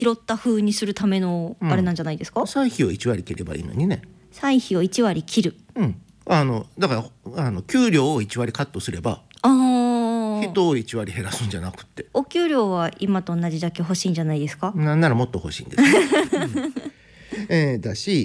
拾った風にするためのあれなんじゃないですか。 歳費を1割切ればいいのにね。 歳費を1割切る。 だから給料を1割カットすれば人を1割減らすんじゃなくて、 お給料は今と同じだけ欲しいんじゃないですか。 なんならもっと欲しいんですね、だし、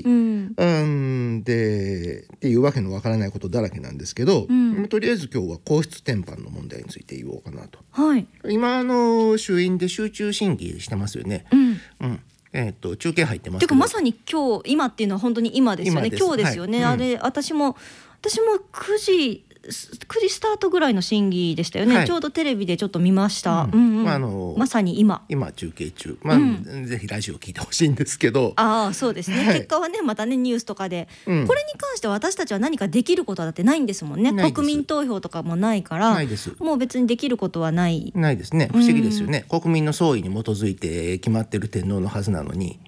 でっていうわけのわからないことだらけなんですけど、とりあえず今日は皇室典範の問題について言おうかなと。今衆院で集中審議してますよね。中継入ってますけど、 てかまさに今っていうのは本当に今ですよね。今日ですよね、あれ私も9時スタートぐらいの審議でしたよね、ちょうどテレビでちょっと見ました。まさに今中継中、ぜひラジオ聞いてほしいんですけど、 そうですね、結果はねまたねニュースとかで、これに関して私たちは何かできることだってないんですもんね。国民投票とかもないから、もう別にできることはないですね。不思議ですよね、国民の総意に基づいて決まってる天皇のはずなのに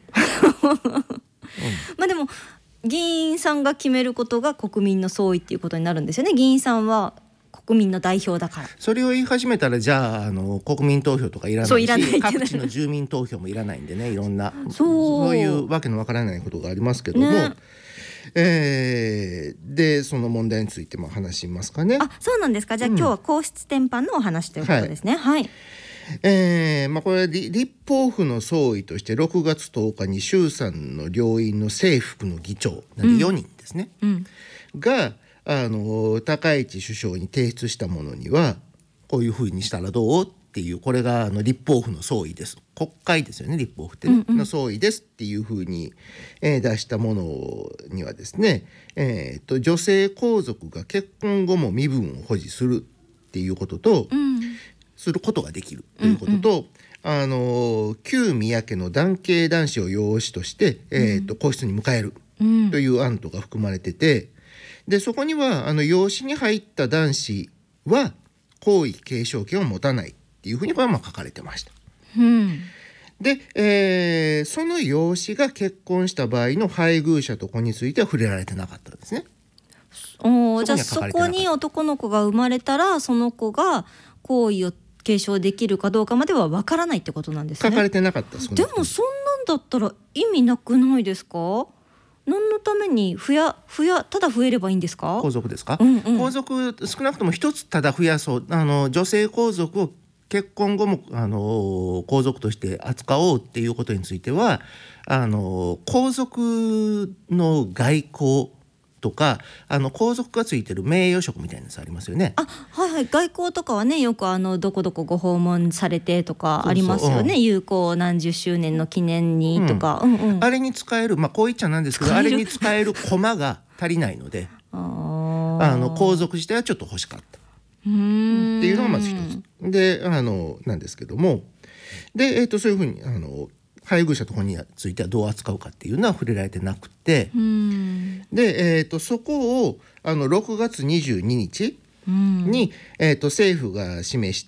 でも議員さんが決めることが国民の総意っていうことになるんですよね。議員さんは国民の代表だから。 それを言い始めたらじゃあ国民投票とかいらないし、各地の住民投票もいらないんでね、いろんなそういうわけのわからないことがありますけども、でその問題についても話しますかね。 そうなんですか。じゃあ今日は皇室典範のお話ということですね。 これ立法府の総意として6月10日に衆参の両院の正副の議長なんで4人ですね、が高市首相に提出したものにはこういうふうにしたらどうっていう、これが立法府の総意です。国会ですよね、立法府ってね、の総意ですっていうふうに、出したものにはですね、女性皇族が結婚後も身分を保持するっていうことと、することができるということと、旧宮家の男系男子を養子として、皇室に迎えるという案とが含まれてて、でそこには養子に入った男子は皇位継承権を持たないっていうふうにこれは書かれてました。で、その養子が結婚した場合の配偶者と子については触れられてなかったんですね。 じゃあそこに男の子が生まれたらその子が皇位を継承できるかどうかまでは分からないってことなんですね。 書かれてなかった。 でもそんなんだったら意味なくないですか。何のためにただ増えればいいんですか。 皇族ですか、皇族少なくとも一つただ増やそう。女性皇族を結婚後も皇族として扱おうっていうことについては皇族の外交とか皇族がついてる名誉職みたいなやつありますよね。 外交とかはねよくどこどこご訪問されてとかありますよね。有効何十周年の記念にとか、 あれに使えるこう言っちゃなんですけど、あれに使える駒が足りないので皇族自体はちょっと欲しかったっていうのがまず一つでなんですけども、で、そういうふうに配偶者と子についてはどう扱うかっていうのは触れられてなくて、で、そこを6月22日に、政府が示した、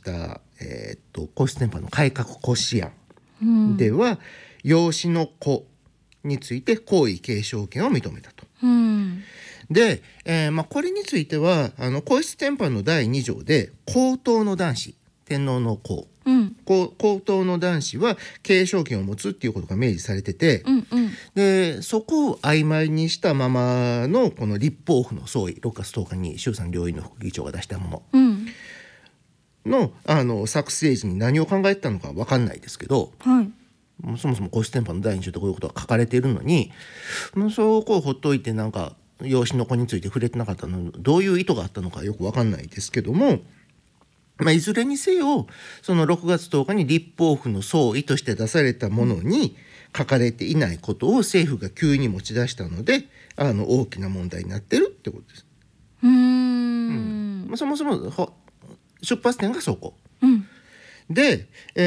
皇室典範の改革骨子案では、養子の子について皇位継承権を認めたと。で、これについては皇室典範の第2条で皇統の男子、天皇の皇、皇統の男子は継承権を持つっていうことが明示されてて、でそこを曖昧にしたままのこの立法府の総意6月10日に衆参両院の副議長が出したものの、作成時に何を考えてたのか分かんないですけど、そもそも皇室典範の第2条でこういうことが書かれているのに、そこをほっといてなんか養子の子について触れてなかったのどういう意図があったのかよく分かんないですけども、いずれにせよその6月10日に立法府の総意として出されたものに書かれていないことを政府が急に持ち出したので大きな問題になってるってことです。そもそも出発点がそこ、で、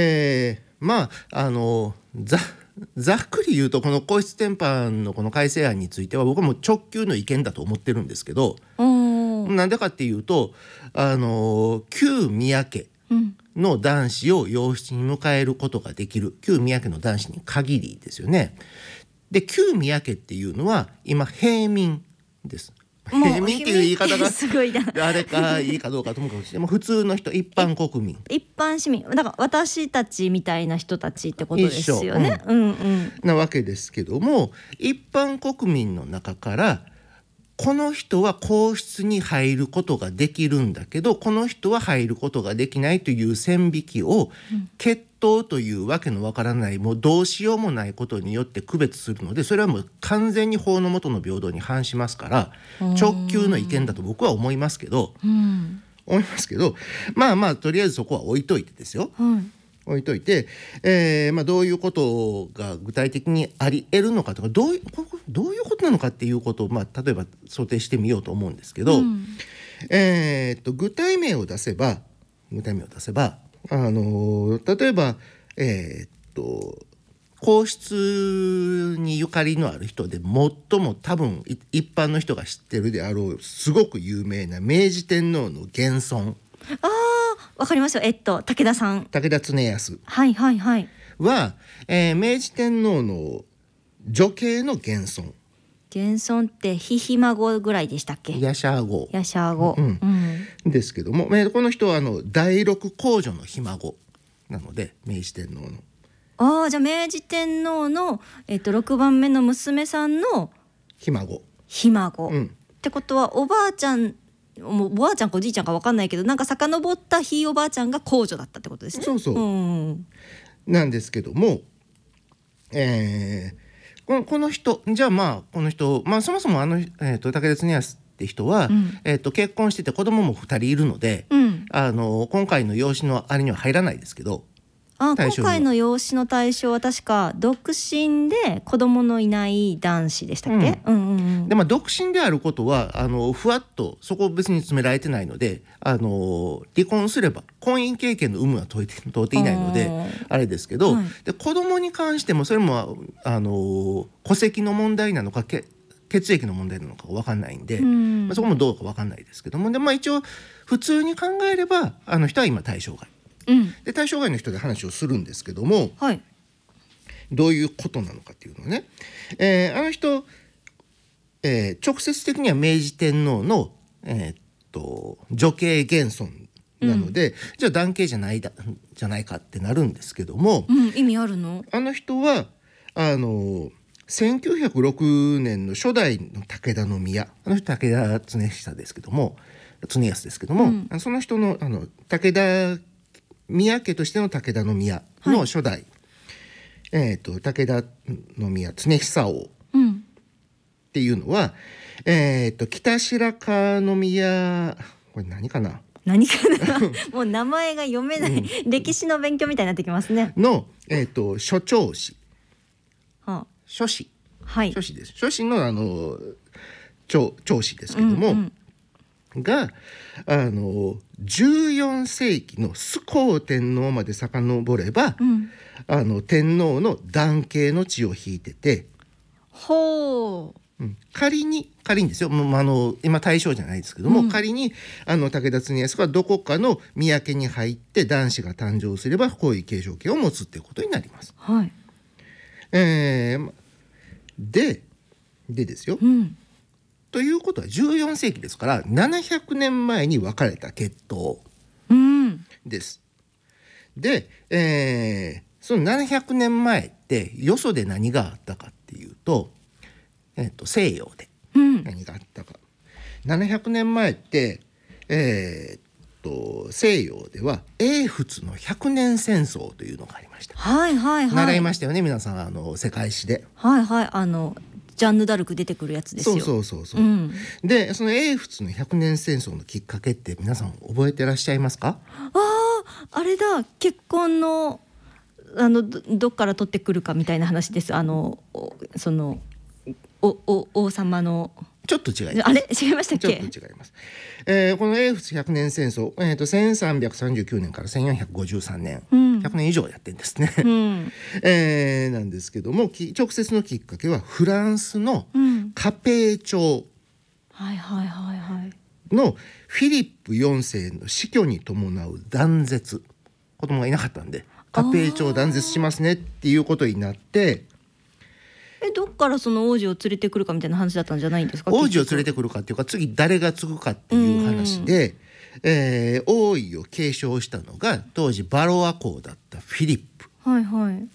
ざっくり言うとこの皇室典範のこの改正案については僕はもう直球の意見だと思ってるんですけど、なんでかっていうと旧宮家の男子を養子に迎えることができる旧宮家の男子に限りですよね。で旧宮家っていうのは今平民です。 平民っていう言い方がすごいなあれかいいかどうかともかもしれない。もう普通の人、一般国民、 一般市民だから私たちみたいな人たちってことですよね。 なわけですけども、一般国民の中からこの人は皇室に入ることができるんだけどこの人は入ることができないという線引きを、血統というわけのわからないもうどうしようもないことによって区別するので、それはもう完全に法の下の平等に反しますから直球の意見だと僕は思いますけど、まあとりあえずそこは置いといてですよ、置いといて、どういうことが具体的にあり得るのかとかどういうことなのかっていうことを、例えば想定してみようと思うんですけど、具体名を出せば例えば、皇室にゆかりのある人で最も多分一般の人が知ってるであろうすごく有名な明治天皇の現存。 わかりますよ。武田さん、 武田恒康は、 明治天皇の女系の現存ってひ孫ぐらいでしたっけ。 やしゃごですけども、この人は第六皇女のひ孫なので明治天皇のじゃあ明治天皇の、6番目の娘さんのひ孫、 ってことはおばあちゃんもうおばあちゃんかおじいちゃんか分かんないけどなんか遡ったひいおばあちゃんが皇女だったってことですね。 なんですけども、この人じゃあこの人、そもそも武田恒康って人は、結婚してて子供も2人いるので、今回の養子のあれには入らないですけど、 今回の養子の対象は確か独身で子供のいない男子でしたっけ。 で独身であることはふわっとそこ別に詰められてないので離婚すれば婚姻経験の有無は問うていないのであれですけど、で子供に関してもそれも戸籍の問題なのか血液の問題なのか分かんないんで、そこもどうか分かんないですけども、で一応普通に考えれば人は今対象外。で対象外の人で話をするんですけども、どういうことなのかっていうのをね、人、直接的には明治天皇の、女系現存なので、じゃあ男系じゃないかってなるんですけども、 意味あるの？ 人は1906年の初代の武田宮、武田恒康ですけども、その人の武田宮家としての武田宮の初代、武田宮常久王っていうのは、北白河宮、これ何かなもう名前が読めない、歴史の勉強みたいになってきますね。の、諸長子、諸子です。諸子の長子ですけども、が14世紀の崇光天皇まで遡れば、天皇の男系の血を引いてて、仮にですよ、今対象じゃないですけども、仮に武田恒康がどこかの宮家に入って男子が誕生すれば皇位継承権を持つっていうことになります。でですよ、ということは14世紀ですから700年前に分かれた血統です。で、その700年前ってよそで何があったかっていうと、西洋で何があったか、700年前って、西洋では英仏の100年戦争というのがありました。習いましたよね皆さん世界史で。 ジャンヌ・ダルク出てくるやつですよ。 でその英仏の100年戦争のきっかけって皆さん覚えてらっしゃいますか？ あれだ、結婚のどっから取ってくるかみたいな話です。その王様のちょっと違います。 あれ違いましたっけ？ ちょっと違います。この英仏100年戦争、1339年から1453年、100年以上やってんですね。なんですけども直接のきっかけはフランスのカペー朝のフィリップ4世の死去に伴う断絶、子供がいなかったんでカペー朝断絶しますねっていうことになって、 どっからその王子を連れてくるかみたいな話だったんじゃないんですか。 王子を連れてくるかっていうか、次誰が継ぐかっていう話で、王位を継承したのが当時バロア公だったフィリップ。 はいはい。